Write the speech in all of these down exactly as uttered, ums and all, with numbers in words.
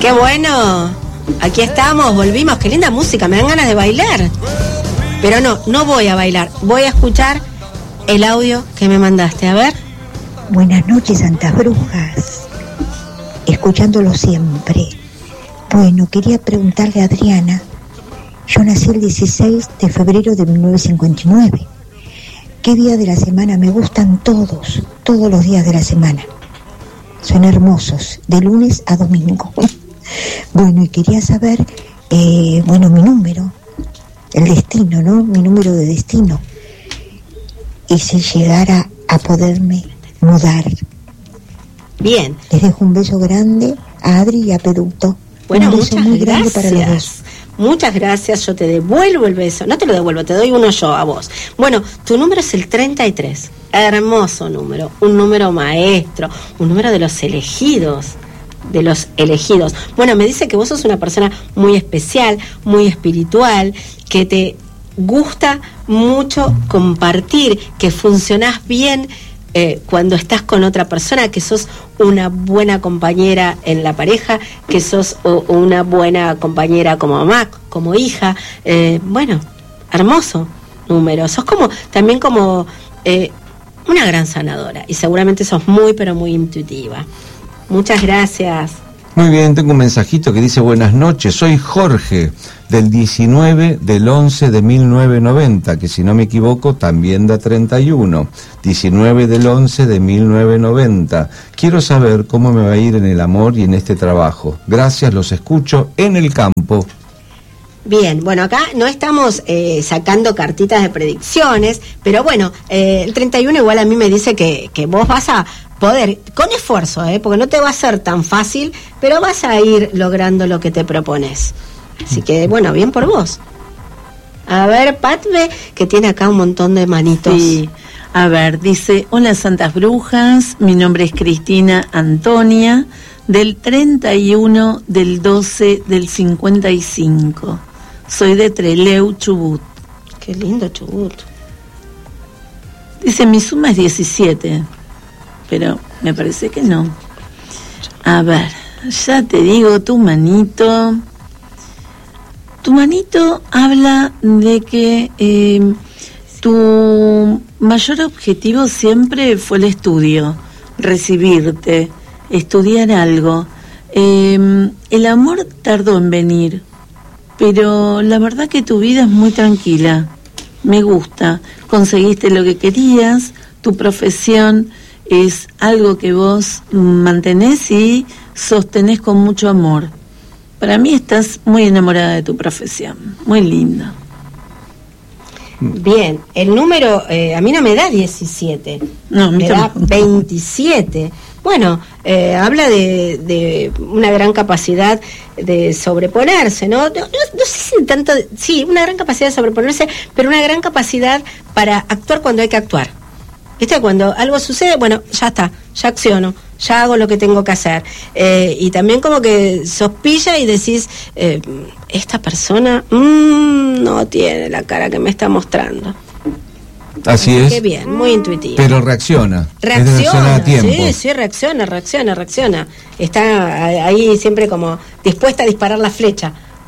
Qué bueno. Aquí estamos, volvimos. Qué linda música, me dan ganas de bailar. Pero no, no voy a bailar. Voy a escuchar el audio que me mandaste. A ver. Buenas noches, Santas Brujas. Escuchándolo siempre. Bueno, quería preguntarle a Adriana. Yo nací el dieciséis de febrero de mil novecientos cincuenta y nueve. ¿Qué día de la semana me gustan todos? Todos los días de la semana. Son hermosos, de lunes a domingo. Bueno, y quería saber, eh, bueno, mi número, el destino, ¿no? Mi número de destino. Y si llegara a poderme mudar. Bien. Les dejo un beso grande a Adri y a Peduto. Bueno, un beso muchas muy gracias. grande para los dos. Muchas gracias, yo te devuelvo el beso. No te lo devuelvo, te doy uno yo a vos. Bueno, tu número es el treinta y tres. Hermoso número, un número maestro, un número de los elegidos. De los elegidos. Bueno, me dice que vos sos una persona muy especial, muy espiritual, que te gusta mucho compartir, que funcionás bien eh, cuando estás con otra persona, que sos una buena compañera en la pareja, que sos o, una buena compañera como mamá, como hija. Eh, bueno, hermoso número. Sos como, también como eh, una gran sanadora y seguramente sos muy, pero muy intuitiva. Muchas gracias. Muy bien, tengo un mensajito que dice: buenas noches, soy Jorge, del diecinueve del once de mil novecientos noventa, que si no me equivoco también da treinta y uno. diecinueve del once de mil novecientos noventa. Quiero saber cómo me va a ir en el amor y en este trabajo. Gracias, los escucho en el campo. Bien, bueno, acá no estamos eh, sacando cartitas de predicciones, pero bueno, eh, el treinta y uno igual a mí me dice que, que vos vas a poder, con esfuerzo, eh, porque no te va a ser tan fácil, pero vas a ir logrando lo que te propones. Así que, bueno, bien por vos. A ver, Patme, que tiene acá un montón de manitos. Sí, a ver, dice: hola Santas Brujas, mi nombre es Cristina Antonia, del treinta y uno del doce del cincuenta y cinco. Soy de Trelew, Chubut. Qué lindo Chubut. Dice, mi suma es diecisiete, pero me parece que no. A ver, ya te digo, tu manito. Tu manito habla de que eh, tu mayor objetivo siempre fue el estudio, recibirte, estudiar algo. Eh, el amor tardó en venir, pero la verdad que tu vida es muy tranquila. Me gusta, conseguiste lo que querías, tu profesión es algo que vos mantenés y sostenés con mucho amor. Para mí estás muy enamorada de tu profesión, muy lindo. Bien, el número eh, a mí no me da diecisiete, no, me da veintisiete. Bueno, eh, habla de, de una gran capacidad de sobreponerse, ¿no? No, no, no sé si tanto, sí, una gran capacidad de sobreponerse, pero una gran capacidad para actuar cuando hay que actuar. ¿Viste? Cuando algo sucede, bueno, ya está, ya acciono, ya hago lo que tengo que hacer. Eh, y también como que sos pilla y decís, eh, esta persona mmm, no tiene la cara que me está mostrando. Así es. Qué bien, muy intuitivo. Pero reacciona. Reacciona, a tiempo. sí, sí, reacciona, reacciona, reacciona. Está ahí siempre como dispuesta a disparar la flecha.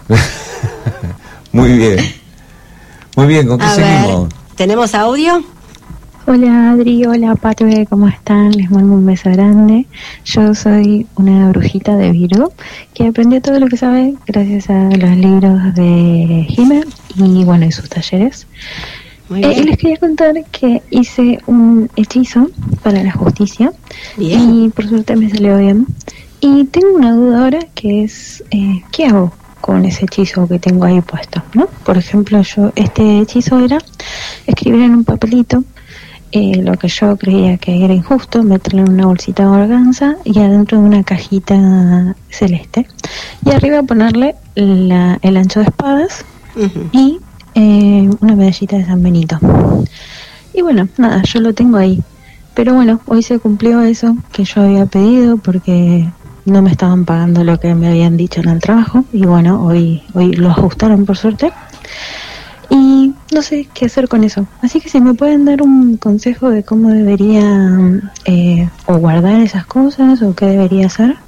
Muy bien. Muy bien, ¿con qué a seguimos? Ver, ¿tenemos audio? Hola Adri, hola Patue, ¿cómo están? Les mando un beso grande. Yo soy una brujita de Virgo que aprendió todo lo que sabe gracias a los libros de Jime y bueno, y sus talleres. Eh, y les quería contar que hice un hechizo para la justicia. Bien. Y por suerte me salió bien. Y tengo una duda ahora que es, eh, ¿qué hago con ese hechizo que tengo ahí puesto, ¿no? Por ejemplo, yo este hechizo era escribir en un papelito eh, lo que yo creía que era injusto, meterlo en una bolsita de organza y adentro de una cajita celeste. Y arriba ponerle la, el ancho de espadas uh-huh. y Eh, una medallita de San Benito. Y bueno, nada, yo lo tengo ahí. Pero bueno, hoy se cumplió eso que yo había pedido porque no me estaban pagando lo que me habían dicho en el trabajo. Y bueno, hoy, hoy lo ajustaron por suerte. Y no sé qué hacer con eso. Así que si me pueden dar un consejo de cómo debería eh, o guardar esas cosas o qué debería hacer,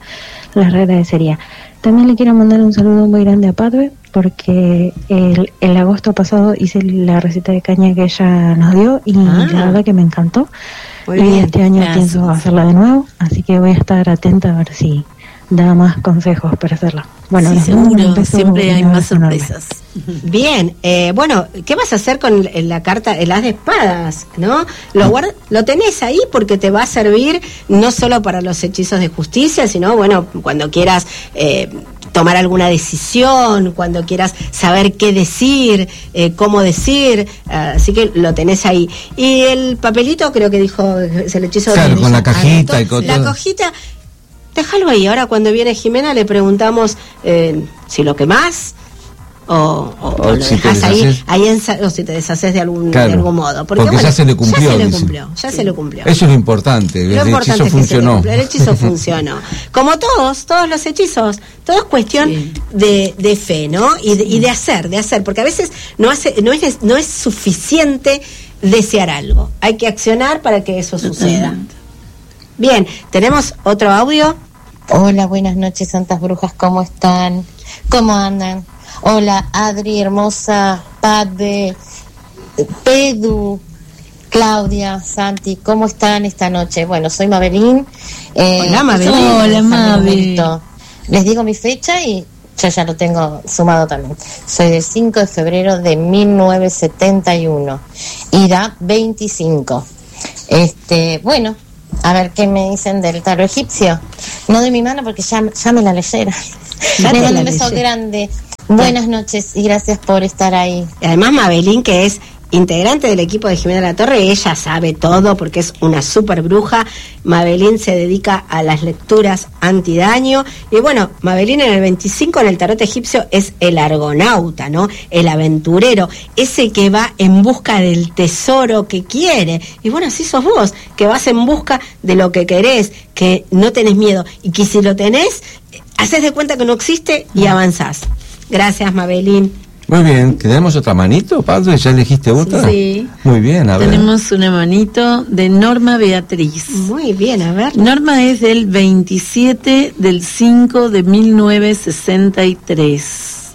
les agradecería. También le quiero mandar un saludo muy grande a Padre, porque el, el agosto pasado hice la receta de caña que ella nos dio y ah. la verdad que me encantó. Muy y bien. Este año Gracias. pienso hacerla de nuevo, así que voy a estar atenta a ver si da más consejos para hacerla. Bueno, sí, seguro, siempre hay más sorpresas. Bien, eh, bueno, ¿qué vas a hacer con la carta, el as de espadas, no? Lo guarda, lo tenés ahí porque te va a servir no solo para los hechizos de justicia, sino, bueno, cuando quieras eh, tomar alguna decisión, cuando quieras saber qué decir, eh, cómo decir, uh, así que lo tenés ahí. Y el papelito, creo que dijo, es el hechizo claro, de... con la cajita y con La cajita... Déjalo ahí, ahora cuando viene Jimena le preguntamos eh, si lo quemás o, o, o, o lo si dejás ahí, ahí en, o si te deshaces de algún, claro, de algún modo. Porque, porque bueno, ya se le cumplió. Ya se le cumplió, ya sí. se le cumplió. Eso es lo importante, lo el importante hechizo es funcionó. El hechizo funcionó. Como todos, todos los hechizos, todo es cuestión sí. de, de fe, ¿no? Y de, y de hacer, de hacer, porque a veces no, hace, no, es, no es suficiente desear algo, hay que accionar para que eso suceda. Bien, ¿tenemos otro audio? Hola, buenas noches, Santas Brujas, ¿cómo están? ¿Cómo andan? Hola, Adri, hermosa, Padre, Pedu, Claudia, Santi, ¿cómo están esta noche? Bueno, soy Mabelín. Eh, Hola, Mabelín. Hola, Mabelín. Les digo mi fecha y yo ya lo tengo sumado también. Soy del cinco de febrero de mil novecientos setenta y uno y da veinticinco. Este, bueno, a ver qué me dicen del tarot egipcio. No de mi mano porque ya, ya me la leyeron. Les mando un beso grande. Buenas noches y gracias por estar ahí. Además, Mabelín, que es integrante del equipo de Jimena La Torre, ella sabe todo porque es una super bruja. Mabelín se dedica a las lecturas antidaño. Y bueno, Mabelín en el veinticinco en el tarot egipcio es el argonauta, ¿no? El aventurero, ese que va en busca del tesoro que quiere. Y bueno, así sos vos, que vas en busca de lo que querés, que no tenés miedo. Y que si lo tenés, haces de cuenta que no existe y avanzás. Gracias, Mabelín. Muy bien, ¿tenemos otra manito, Padre? ¿Ya elegiste otra? Sí. Muy bien, a ver. Tenemos una manito de Norma Beatriz. Muy bien, a ver. Norma es del veintisiete del cinco de mil novecientos sesenta y tres.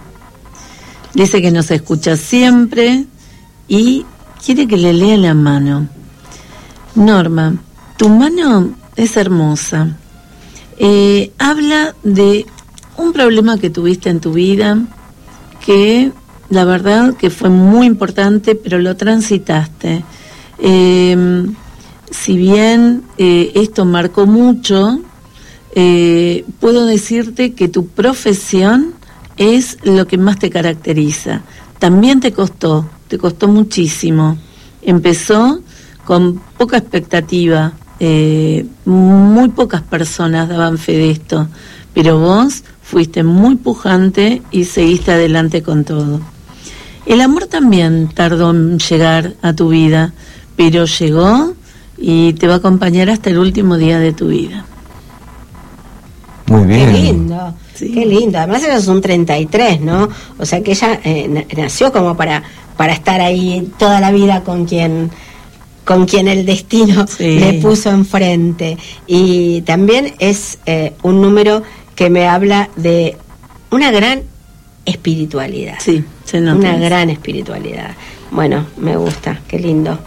Dice que nos escucha siempre y quiere que le lea la mano. Norma, tu mano es hermosa. Eh, habla de un problema que tuviste en tu vida, que la verdad que fue muy importante, pero lo transitaste. Eh, si bien eh, esto marcó mucho, eh, puedo decirte que tu profesión es lo que más te caracteriza. También te costó, te costó muchísimo. Empezó con poca expectativa, eh, muy pocas personas daban fe de esto, pero vos fuiste muy pujante y seguiste adelante con todo. El amor también tardó en llegar a tu vida, pero llegó y te va a acompañar hasta el último día de tu vida. Muy bien. Qué lindo, sí. Qué lindo. Además eso es un treinta y tres, ¿no? O sea que ella eh, nació como para, para estar ahí toda la vida con quien... con quien el destino sí. le puso enfrente. Y también es eh, un número que me habla de una gran espiritualidad. Sí, se nota. Una gran espiritualidad. Bueno, me gusta, qué lindo.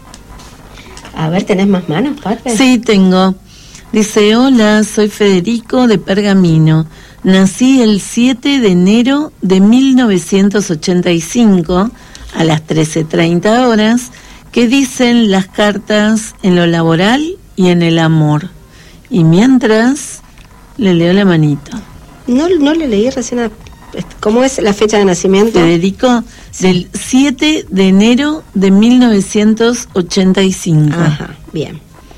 A ver, ¿tenés más manos, Padre? Sí, tengo. Dice, hola, soy Federico de Pergamino. Nací el siete de enero de mil novecientos ochenta y cinco a las trece treinta horas. ¿Qué dicen las cartas en lo laboral y en el amor? Y mientras le leo la manito. No, no le leí recién. A, ¿cómo es la fecha de nacimiento? Federico, sí. Del siete de enero de mil novecientos ochenta y cinco. Ajá, bien.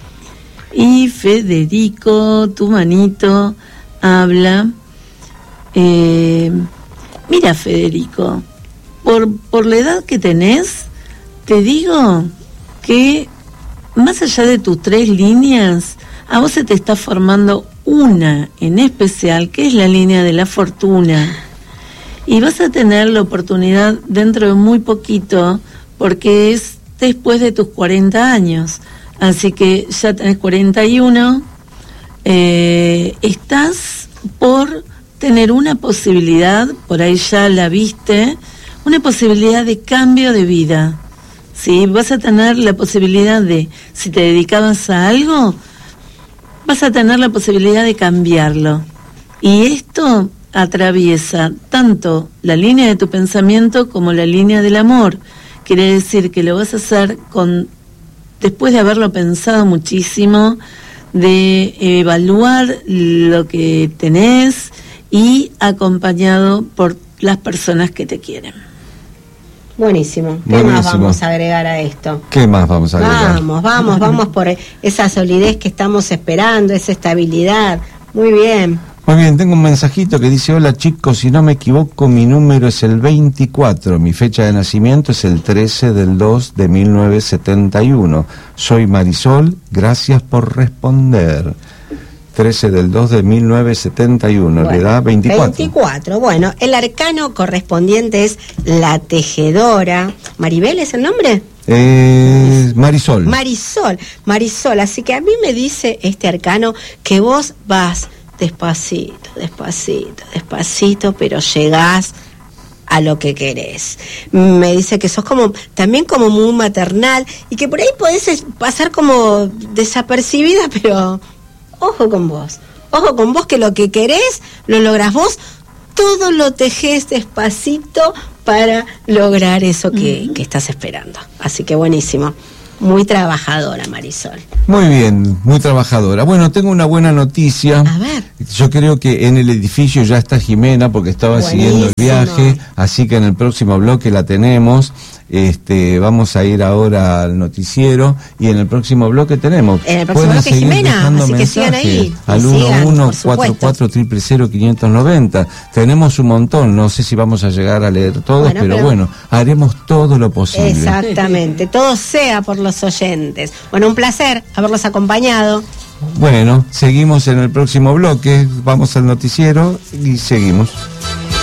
Y Federico, tu manito, habla. Eh, mira, Federico, por, por la edad que tenés, te digo que más allá de tus tres líneas, a vos se te está formando una en especial, que es la línea de la fortuna. Y vas a tener la oportunidad dentro de muy poquito, porque es después de tus cuarenta años. Así que ya tenés cuarenta y uno, eh, estás por tener una posibilidad, por ahí ya la viste, una posibilidad de cambio de vida. ¿Sí? Vas a tener la posibilidad de, si te dedicabas a algo, vas a tener la posibilidad de cambiarlo. Y esto atraviesa tanto la línea de tu pensamiento como la línea del amor. Quiere decir que lo vas a hacer con, después de haberlo pensado muchísimo, de evaluar lo que tenés y acompañado por las personas que te quieren. Buenísimo. ¿Qué Buenísimo. más vamos a agregar a esto? ¿Qué más vamos a agregar? Vamos, vamos, vamos por esa solidez que estamos esperando, esa estabilidad. Muy bien. Muy bien, tengo un mensajito que dice: hola chicos, si no me equivoco mi número es el veinticuatro, mi fecha de nacimiento es el trece del dos de mil novecientos setenta y uno. Soy Marisol, gracias por responder. trece del dos de mil novecientos setenta y uno, Bueno, le da veinticuatro. veinticuatro, bueno, el arcano correspondiente es la tejedora. ¿Maribel es el nombre? Eh, Marisol. Marisol, Marisol, así que a mí me dice este arcano que vos vas despacito, despacito, despacito, pero llegás a lo que querés. Me dice que sos como, también como muy maternal, y que por ahí podés pasar como desapercibida, pero ojo con vos, ojo con vos, que lo que querés lo lográs vos, todo lo tejés despacito para lograr eso que, que estás esperando. Así que buenísimo. Muy trabajadora, Marisol. Muy bien, muy trabajadora. Bueno, tengo una buena noticia. A ver. Yo creo que en el edificio ya está Jimena, porque estaba Buenísimo. siguiendo el viaje, así que en el próximo bloque la tenemos. Este, vamos a ir ahora al noticiero y en el próximo bloque tenemos. En el próximo Pueden bloque seguir Jimena, dejando así que sigan mensajes ahí. al Sigan, uno uno por cuatro supuesto. cuatro cero cero cero quinientos noventa. Tenemos un montón, no sé si vamos a llegar a leer todos, Bueno, pero, pero- bueno, haremos todo lo posible. Exactamente, todo sea por los oyentes. Bueno, un placer haberlos acompañado. Bueno, seguimos en el próximo bloque, vamos al noticiero y seguimos.